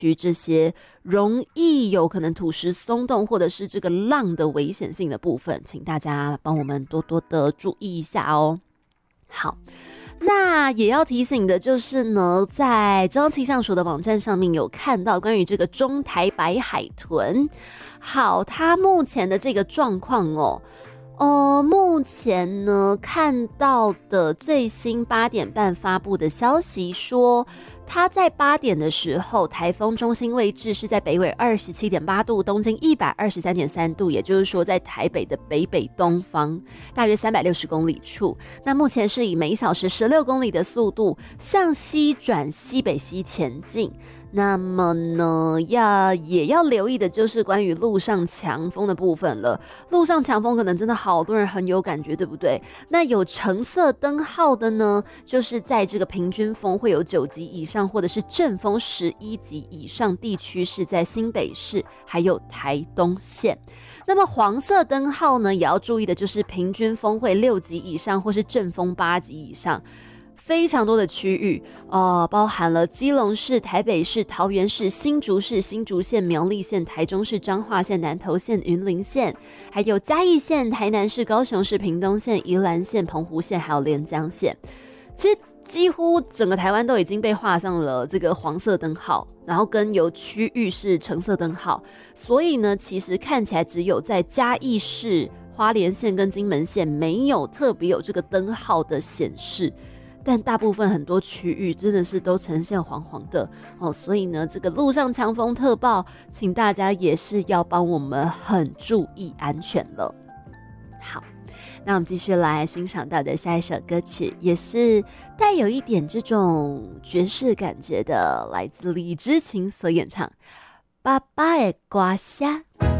这些容易有可能土石松动或者是这个浪的危险性的部分，请大家帮我们多多的注意一下哦。好，那也要提醒的就是呢，在中央气象署的网站上面有看到关于这个中台白海豚，好，它目前的这个状况目前呢看到的最新8点半发布的消息说，它在8点的时候，台风中心位置是在北纬27.8度，东经123.3度，也就是说在台北的北北东方，大约360公里处。那目前是以每小时16公里的速度向西转西北西前进。那么呢，也要留意的就是关于陆上强风的部分了。陆上强风可能真的好多人很有感觉，对不对？那有橙色灯号的呢，就是在这个平均风会有9级以上，或者是阵风11级以上地区是在新北市还有台东县。那么黄色灯号呢，也要注意的就是平均风会6级以上，或是阵风8级以上。非常多的区域包含了基隆市、台北市、桃园市、新竹市、新竹县、苗栗县、台中市、彰化县、南投县、云林县，还有嘉义县、台南市、高雄市、屏东县、宜兰县、澎湖县，还有连江县。其实几乎整个台湾都已经被画上了这个黄色灯号，然后跟有区域是橙色灯号，所以呢，其实看起来只有在嘉义市、花莲县跟金门县没有特别有这个灯号的显示。但大部分很多区域真的是都呈现黄黄的所以呢，这个陆上强风特报，请大家也是要帮我们很注意安全了。好，那我们继续来欣赏到的下一首歌曲，也是带有一点这种爵士感觉的，来自李知琴所演唱《爸爸的歌声》。